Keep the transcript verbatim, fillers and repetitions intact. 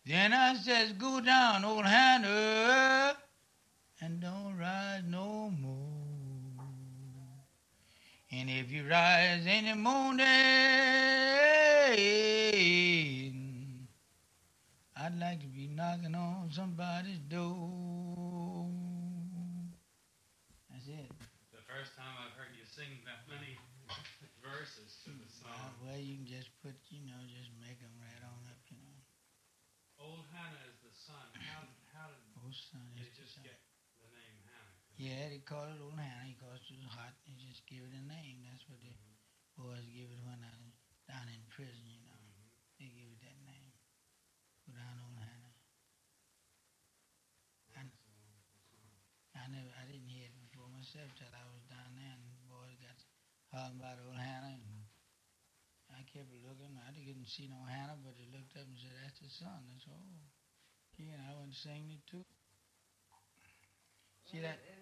Then I says, go down, old Hannah, and don't rise no more. And if you rise in the morning, I'd like to be knocking on somebody's door. That's it. The first time I've heard you sing that many verses to the Uh, song. well, you can just put, you know, just make them right on up, you know. Old Hannah is the son. How, how did Oh, son, they it's the just son. get the name Hannah? Yeah, they call it old Hannah because it was hot. They just give it a name. That's what the boys give it when I down in prison, you know. They give it that name. Go down old Hannah. I, I never, I didn't hear it before myself till I was down there and the boys got hollering about old Hannah. And I kept looking. I didn't see no Hannah, but they looked up and said, "That's the son." That's all. Yeah, and I went singing it too. See that?